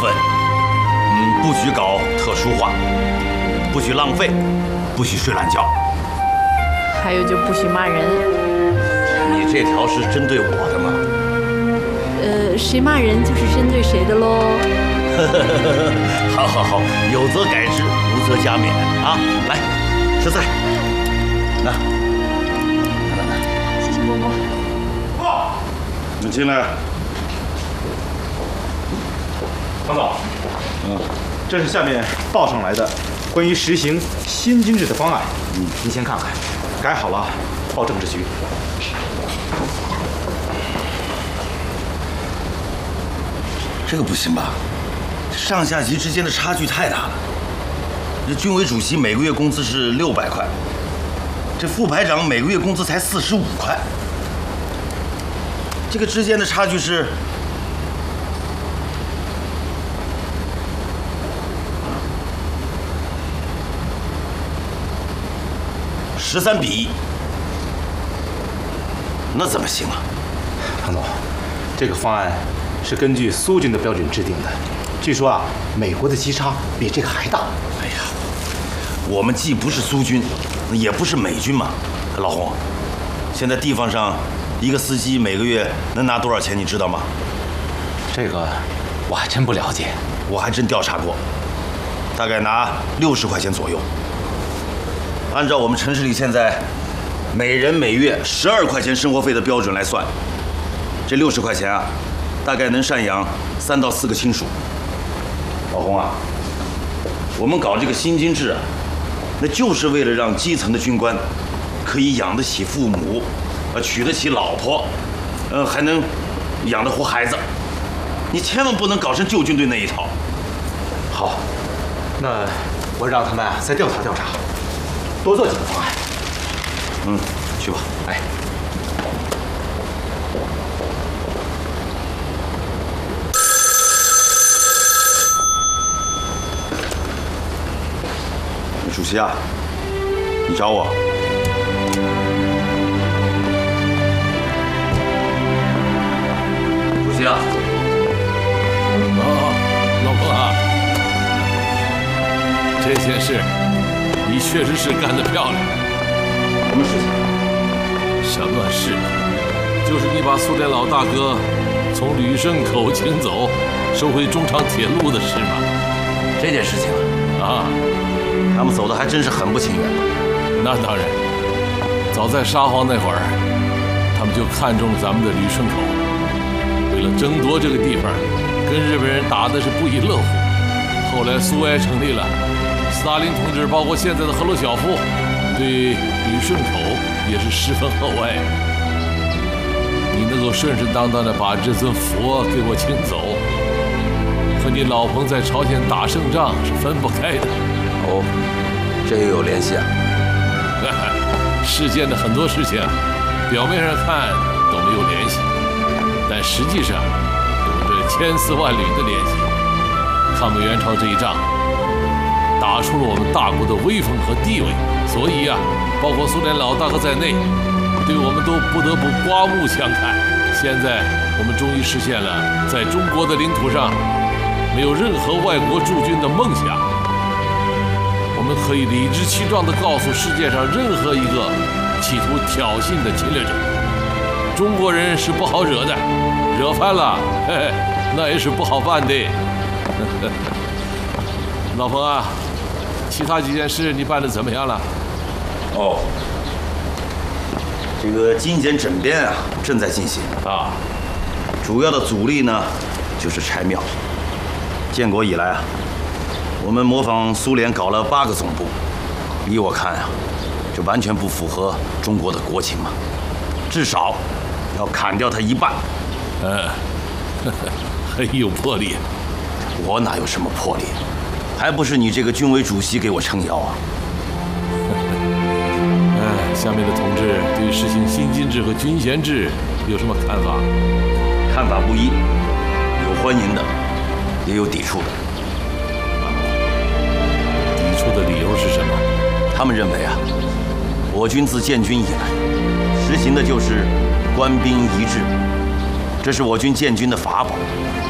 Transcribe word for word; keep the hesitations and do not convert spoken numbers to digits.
分。嗯，不许搞特殊化，不许浪费，不许睡懒觉。 还有就不许骂人。 你这条是针对我的吗？ 呃，谁骂人就是针对谁的喽。 好好好，有则改之，无则加勉啊！来，吃菜。来，来来来， 谢谢伯伯。 哦，你进来。 唐总，嗯，这是下面报上来的关于实行新军制的方案，嗯，您先看看，改好了报政治局。 这个不行吧？上下级之间的差距太大了。这军委主席每个月工资是六百块，这副排长每个月工资才四十五块，这个之间的差距是十三比一，那怎么行啊？ 唐总，这个方案是根据苏军的标准制定的，据说啊，美国的基差比这个还大。 哎呀，我们既不是苏军，也不是美军嘛。老洪，现在地方上一个司机每个月能拿多少钱，你知道吗？ 这个我还真不了解， 我还真调查过，大概拿六十块钱左右。按照我们城市里现在每人每月十二块钱生活费的标准来算，这六十块钱啊，大概能赡养三到四个亲属。老洪啊，我们搞这个新军制啊，那就是为了让基层的军官可以养得起父母，呃，娶得起老婆，呃，还能养得活孩子。你千万不能搞成旧军队那一套。 好，那我让他们啊再调查调查，多做几个方案。 嗯，去吧。 哎。 主席啊，你找我？主席啊。 哦，老彭啊，这件事你确实是干得漂亮。 什么事情？ 什么事？就是你把苏联老大哥从旅顺口请走，收回中长铁路的事嘛。 这件事情啊。 他们走的还真是很不情愿。 那当然，早在沙皇那会儿，他们就看中了咱们的旅顺口，为了争夺这个地方，跟日本人打的是不亦乐乎。后来苏维埃成立了，斯大林同志包括现在的赫鲁晓夫，对旅顺口也是十分厚爱。你能够顺顺当当的把这尊佛给我请走，和你老彭在朝鲜打胜仗是分不开的。 哦，这又有联系啊！ 世间的很多事情，表面上看都没有联系，但实际上有着千丝万缕的联系。抗美援朝这一仗，打出了我们大国的威风和地位，所以啊，包括苏联老大哥在内，对我们都不得不刮目相看。现在我们终于实现了在中国的领土上没有任何外国驻军的梦想。我们可以理直气壮地告诉世界上任何一个企图挑衅的侵略者，中国人是不好惹的，惹翻了，嘿嘿，那也是不好办的。老彭啊，其他几件事你办得怎么样了？ 哦，这个精简整编啊，正在进行啊。主要的阻力呢，就是拆庙。建国以来啊，我们模仿苏联搞了八个总部，依我看啊，这完全不符合中国的国情嘛，至少要砍掉它一半。 嗯，很有魄力。 我哪有什么魄力？还不是你这个军委主席给我撑腰啊！ 哎，下面的同志对于实行新军制和军衔制有什么看法？ 看法不一，有欢迎的，也有抵触的。 抵触的理由是什么？ 他们认为啊，我军自建军以来，实行的就是官兵一致，这是我军建军的法宝。